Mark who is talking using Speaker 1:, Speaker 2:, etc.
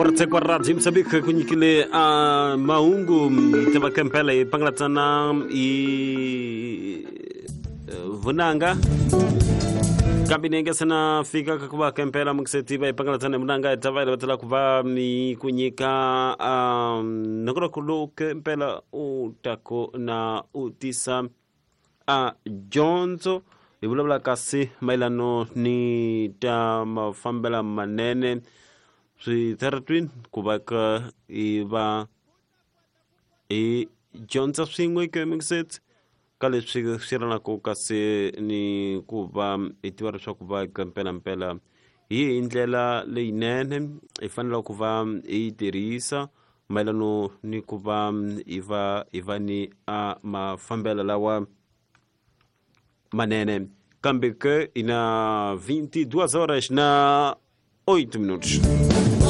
Speaker 1: Porte kwa Radio Msabika kwenye kile maungu itaba kempele panglatana i vunanga kabinenge sana fika kwa kempela mksetiba ipanglatana munanga itaba batala kuva mi kunyika nakora kulu kempela utako na utisa Jonzo ibulabla kasi mailano ni ta mafambela manene si Terratwin kubaka iba Jonzo singwe kemixet kale sirana ko kasi ni kuba itiwarisha kuba kampela hii indlela leinene ifanela kuva itirisa mailano ni kuba ivani mafambela lawa manene kambeke ina 22 horas na 8 minutos.